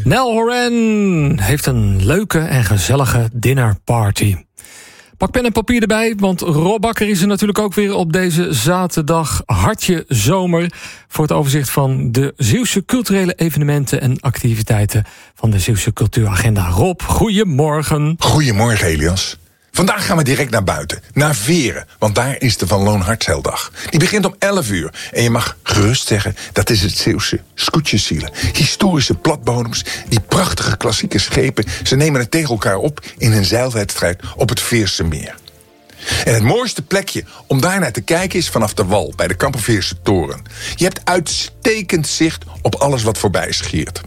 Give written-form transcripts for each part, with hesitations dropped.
Nel Horan heeft een leuke en gezellige dinnerparty. Pak pen en papier erbij, want Rob Bakker is er natuurlijk ook weer op deze zaterdag hartje zomer voor het overzicht van de Zeeuwse culturele evenementen en activiteiten van de Zeeuwse cultuuragenda. Rob, goedemorgen. Goedemorgen, Elias. Vandaag gaan we direct naar buiten, naar Veren, want daar is de Van Loon Hartsheildag. Die begint om 11 uur en je mag gerust zeggen, dat is het Zeeuwse scootjeszielen. Historische platbodems, die prachtige klassieke schepen, ze nemen het tegen elkaar op in een zeilwedstrijd op het Veerse meer. En het mooiste plekje om daar naar te kijken is vanaf de wal bij de Kamperveerse toren. Je hebt uitstekend zicht op alles wat voorbij schiert.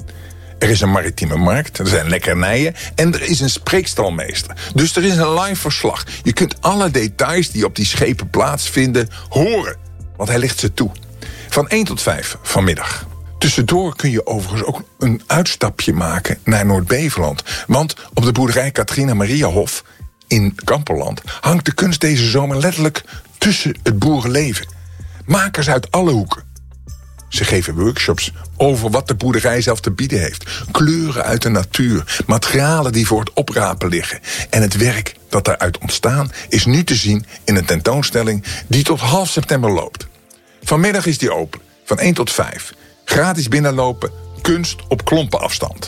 Er is een maritieme markt, er zijn lekkernijen en er is een spreekstalmeester. Dus er is een live verslag. Je kunt alle details die op die schepen plaatsvinden horen, want hij ligt ze toe. Van 1 tot 5 vanmiddag. Tussendoor kun je overigens ook een uitstapje maken naar Noord-Beveland. Want op de boerderij Catharina Mariahof in Kamperland hangt de kunst deze zomer letterlijk tussen het boerenleven. Makers uit alle hoeken. Ze geven workshops over wat de boerderij zelf te bieden heeft. Kleuren uit de natuur, materialen die voor het oprapen liggen. En het werk dat daaruit ontstaan is nu te zien in een tentoonstelling die tot half september loopt. Vanmiddag is die open, van 1 tot 5. Gratis binnenlopen, kunst op klompenafstand.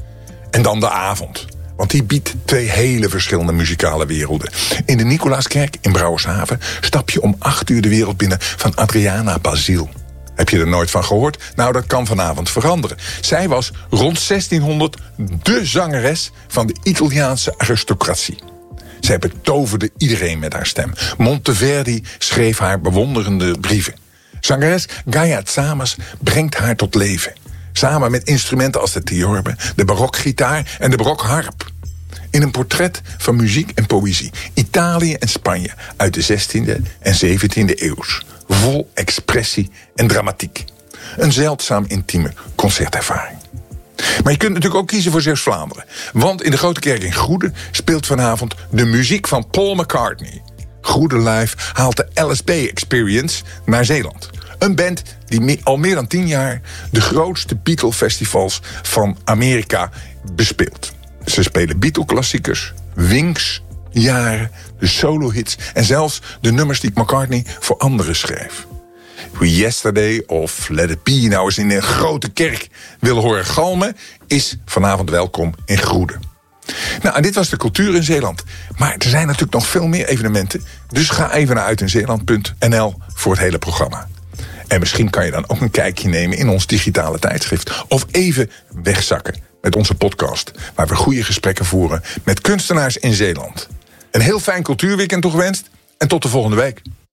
En dan de avond, want die biedt 2 hele verschillende muzikale werelden. In de Nicolaaskerk in Brouwershaven stap je om 8 uur de wereld binnen van Adriana Basile. Heb je er nooit van gehoord? Nou, dat kan vanavond veranderen. Zij was rond 1600 de zangeres van de Italiaanse aristocratie. Zij betoverde iedereen met haar stem. Monteverdi schreef haar bewonderende brieven. Zangeres Gaia Tsamas brengt haar tot leven. Samen met instrumenten als de theorbe, de barokgitaar en de barokharp. In een portret van muziek en poëzie. Italië en Spanje uit de 16e en 17e eeuws. Vol expressie en dramatiek. Een zeldzaam intieme concertervaring. Maar je kunt natuurlijk ook kiezen voor Zeeuws-Vlaanderen. Want in de Grote Kerk in Goede speelt vanavond de muziek van Paul McCartney. Goede Live haalt de LSB Experience naar Zeeland. Een band die al meer dan 10 jaar de grootste Beatle-festivals van Amerika bespeelt. Ze spelen Beatle-klassiekers, Wings, jaren, de solo-hits en zelfs de nummers die McCartney voor anderen schreef. Wie Yesterday of Let It Be nou eens in een grote kerk wil horen galmen, is vanavond welkom in Groede. Nou, en dit was de cultuur in Zeeland. Maar er zijn natuurlijk nog veel meer evenementen, dus ga even naar uitinzeeland.nl voor het hele programma. En misschien kan je dan ook een kijkje nemen in ons digitale tijdschrift of even wegzakken met onze podcast, waar we goede gesprekken voeren met kunstenaars in Zeeland. Een heel fijn cultuurweekend toegewenst en tot de volgende week.